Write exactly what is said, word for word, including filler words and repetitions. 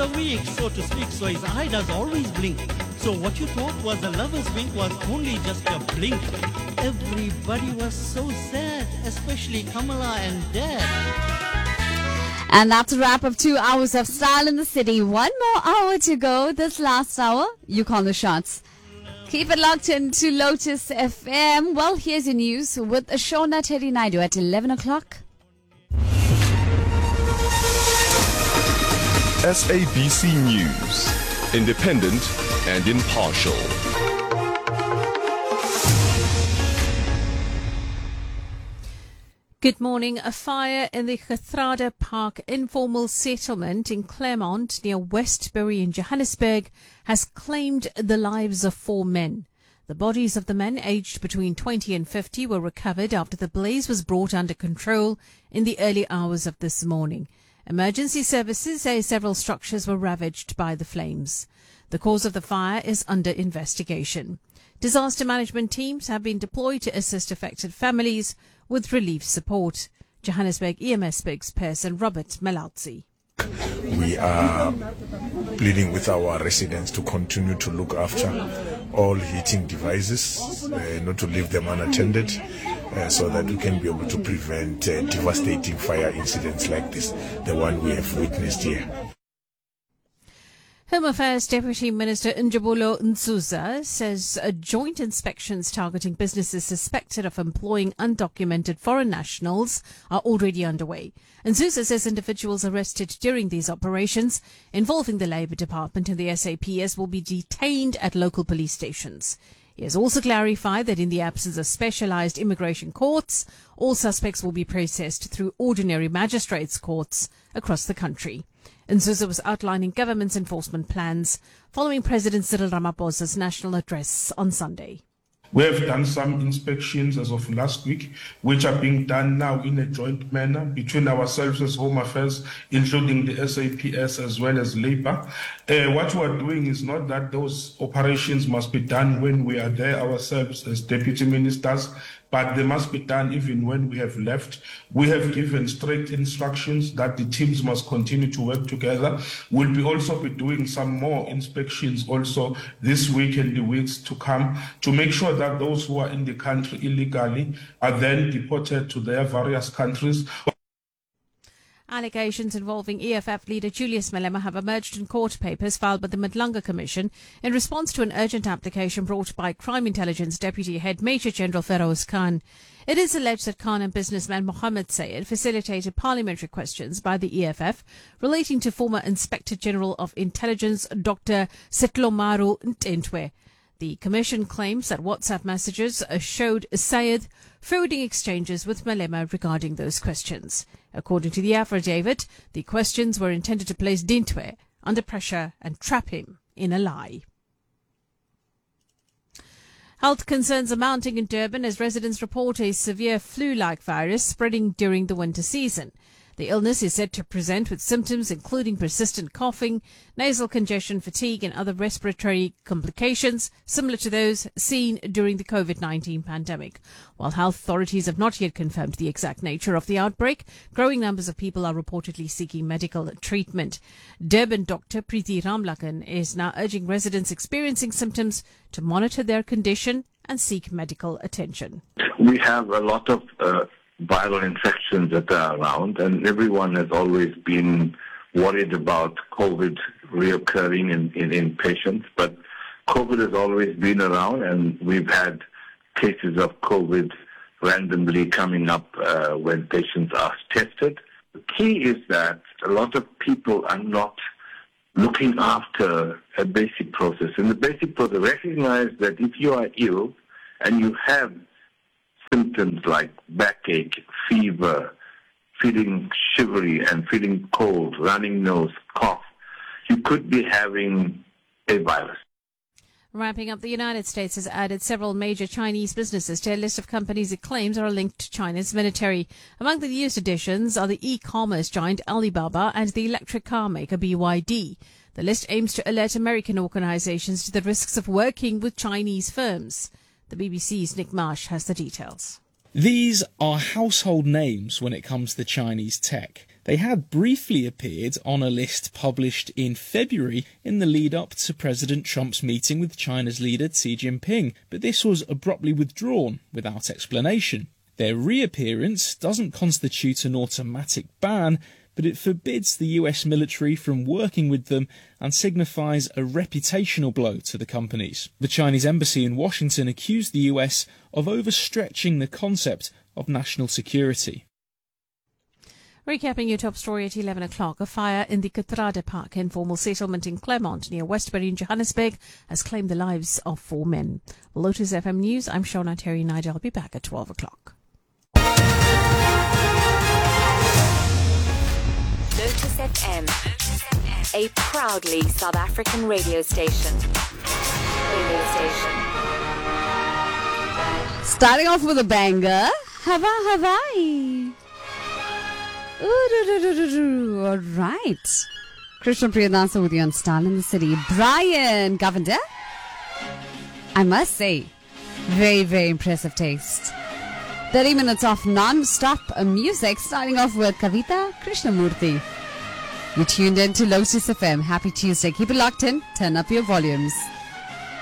week, so to speak, so his eye does always blink. So what you thought was a lover's wink was only just a blink. Everybody was so sad, especially Kamala and Dad. And that's a wrap of two hours of Style in the City. One more hour to go. This last hour, you call the shots. Keep it locked into Lotus F M. Well, here's your news with Ashona Teddy Naidu at eleven o'clock. S A B C News, independent and impartial. Good morning. A fire in the Gethrada Park informal settlement in Claremont near Westbury in Johannesburg has claimed the lives of four men. The bodies of the men aged between twenty and fifty were recovered after the blaze was brought under control in the early hours of this morning. Emergency services say several structures were ravaged by the flames. The cause of the fire is under investigation. Disaster management teams have been deployed to assist affected families with relief support. Johannesburg E M S spokesperson Robert Malautsi. We are pleading with our residents to continue to look after all heating devices, uh, not to leave them unattended, uh, so that we can be able to prevent uh, devastating fire incidents like this, the one we have witnessed here. Home Affairs Deputy Minister Njabulo Nzuza says uh, joint inspections targeting businesses suspected of employing undocumented foreign nationals are already underway. Nzuza says individuals arrested during these operations involving the Labour Department and the S A P S will be detained at local police stations. He has also clarified that in the absence of specialised immigration courts, all suspects will be processed through ordinary magistrates' courts across the country. Nzuza was outlining government's enforcement plans following President Cyril Ramaphosa's national address on Sunday. We have done some inspections as of last week, which are being done now in a joint manner between ourselves as Home Affairs, including the S A P S as well as Labour. Uh, what we are doing is not that those operations must be done when we are there ourselves as deputy ministers, but they must be done even when we have left. We have given strict instructions that the teams must continue to work together. We'll be also be doing some more inspections also this week and the weeks to come to make sure that those who are in the country illegally are then deported to their various countries. Allegations involving E F F leader Julius Malema have emerged in court papers filed by the Madlanga Commission in response to an urgent application brought by Crime Intelligence Deputy Head Major General Feroz Khan. It is alleged that Khan and businessman Mohammed Sayed facilitated parliamentary questions by the E F F relating to former Inspector General of Intelligence Doctor Setlomaru Ntentwe. The Commission claims that WhatsApp messages showed Sayed forwarding exchanges with Malema regarding those questions. According to the affidavit, the questions were intended to place Ntentwe under pressure and trap him in a lie. Health concerns are mounting in Durban as residents report a severe flu-like virus spreading during the winter season. The illness is said to present with symptoms including persistent coughing, nasal congestion, fatigue and other respiratory complications similar to those seen during the COVID nineteen pandemic. While health authorities have not yet confirmed the exact nature of the outbreak, growing numbers of people are reportedly seeking medical treatment. Durban Doctor Preeti Ramlakan is now urging residents experiencing symptoms to monitor their condition and seek medical attention. We have a lot of uh viral infections that are around, and everyone has always been worried about COVID reoccurring in, in, in patients, but COVID has always been around, and we've had cases of COVID randomly coming up uh, when patients are tested. The key is that a lot of people are not looking after a basic process, and the basic process, recognize that if you are ill and you have symptoms like backache, fever, feeling shivery and feeling cold, running nose, cough, you could be having a virus. Wrapping up, the United States has added several major Chinese businesses to a list of companies it claims are linked to China's military. Among the newest additions are the e-commerce giant Alibaba and the electric car maker B Y D. The list aims to alert American organizations to the risks of working with Chinese firms. The B B C's Nick Marsh has the details. These are household names when it comes to Chinese tech. They had briefly appeared on a list published in February in the lead-up to President Trump's meeting with China's leader Xi Jinping, but this was abruptly withdrawn without explanation. Their reappearance doesn't constitute an automatic ban, but it forbids the U S military from working with them and signifies a reputational blow to the companies. The Chinese embassy in Washington accused the U S of overstretching the concept of national security. Recapping your top story at eleven o'clock, a fire in the Katrade Park informal settlement in Claremont near Westbury in Johannesburg has claimed the lives of four men. Lotus F M News, I'm Shona Terry Nigel. I'll be back at twelve o'clock. Lotus F M, a proudly South African radio station. Radio station. Starting off with a banger, Hava Hawaii. Ooh, all right. Krishna Priyadansa with you on Style in the City. Brian Govender. I must say, very, very impressive taste. thirty minutes of non-stop music, starting off with Kavita Krishnamurthy. You tuned in to Lotus F M. Happy Tuesday. Keep it locked in. Turn up your volumes.